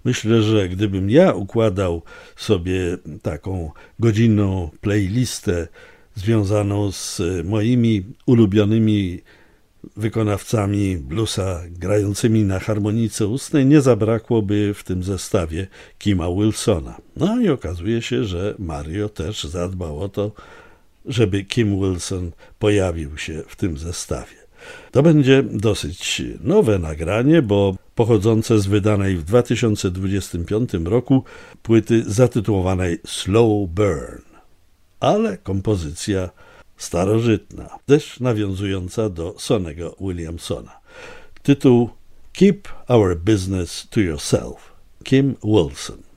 Myślę, że gdybym ja układał sobie taką godzinną playlistę związaną z moimi ulubionymi wykonawcami bluesa grającymi na harmonice ustnej, nie zabrakłoby w tym zestawie Kima Wilsona. No i okazuje się, że Mario też zadbał o to, żeby Kim Wilson pojawił się w tym zestawie. To będzie dosyć nowe nagranie, bo pochodzące z wydanej w 2025 roku płyty zatytułowanej Slow Burn, ale kompozycja starożytna, też nawiązująca do Sonny'ego Williamsona. Tytuł Keep Our Business to Yourself, Kim Wilson.